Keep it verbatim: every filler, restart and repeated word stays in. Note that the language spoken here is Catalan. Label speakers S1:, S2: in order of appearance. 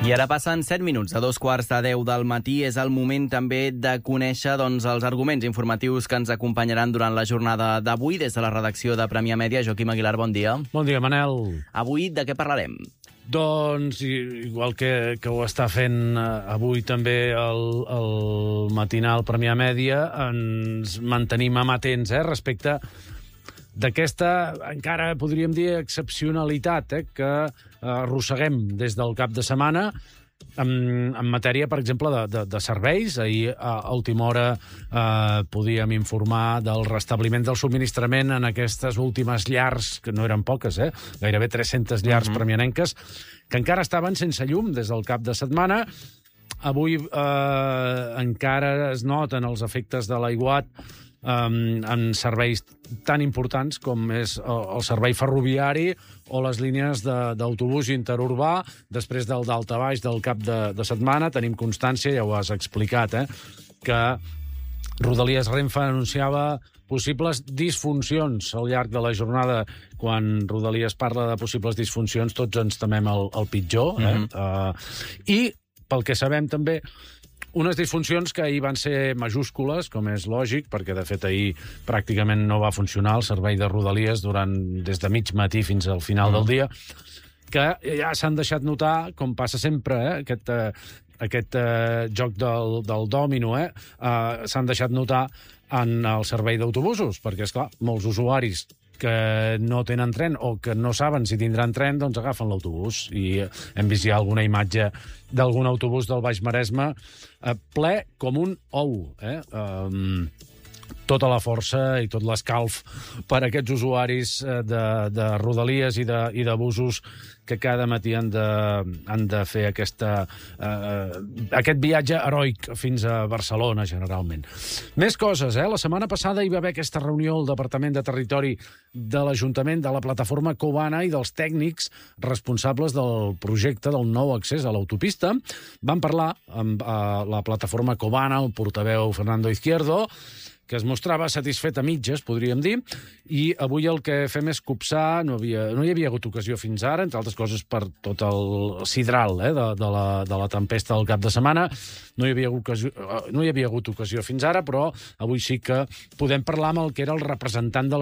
S1: I ara passen set minuts a dos quarts de deu del matí. És el moment també de conèixer doncs, els arguments informatius que ens acompanyaran durant la jornada d'avui. Des de la redacció de Premià Mèdia, Joaquim Aguilar, bon dia.
S2: Bon dia, Manel.
S1: Avui de què parlarem?
S2: Doncs, igual que, que ho està fent avui també el, el matinal Premià Mèdia, ens mantenim amatents eh, respecte d'aquesta, encara podríem dir, excepcionalitat eh, que arrosseguem des del cap de setmana en, en matèria, per exemple, de, de, de serveis. Ahir, a, a última hora, eh, podíem informar del restabliment del subministrament en aquestes últimes llars, que no eren poques, eh? Gairebé tres-centes llars uh-huh. premianenques, que encara estaven sense llum des del cap de setmana. Avui eh, encara es noten els efectes de l'aiguat Um, en serveis tan importants com és el, el servei ferroviari o les línies d'autobús interurbà. Després del daltabaix del cap de, de setmana tenim constància, ja ho has explicat, eh, que Rodalies Renfe anunciava possibles disfuncions al llarg de la jornada. Quan Rodalies parla de possibles disfuncions, tots ens temem el, el pitjor. Eh? Mm-hmm. uh, I, pel que sabem també, unes disfuncions que ahir van ser majúscules, com és lògic, perquè, de fet, ahir pràcticament no va funcionar el servei de Rodalies durant des de mig matí fins al final uh-huh. del dia, que ja s'han deixat notar, com passa sempre, eh, aquest, eh, aquest eh, joc del, del dòmino, eh, eh, s'han deixat notar en el servei d'autobusos, perquè, esclar, molts usuaris que no tenen tren o que no saben si tindran tren, doncs agafen l'autobús. I hem vist ja alguna imatge d'algun autobús del Baix Maresme eh, ple com un ou. Eh? Um, tota la força i tot l'escalf per a aquests usuaris de, de Rodalies i de, i de busos que cada matí han de, han de fer aquesta, eh, aquest viatge heroic fins a Barcelona, generalment. Més coses, eh? La setmana passada hi va haver aquesta reunió al Departament de Territori de l'Ajuntament, de la plataforma Cobana i dels tècnics responsables del projecte del nou accés a l'autopista. Van parlar amb eh, la plataforma Cobana, el portaveu Fernando Izquierdo, que es mostrava satisfet a mitges, podríem dir, i avui el que fem és copsar, no, havia, no hi havia hagut ocasió fins ara, entre altres coses per tot el sidral eh, de, de, la, de la tempesta del cap de setmana, no hi, havia ocasió, no hi havia hagut ocasió fins ara, però avui sí que podem parlar amb el que era el representant de la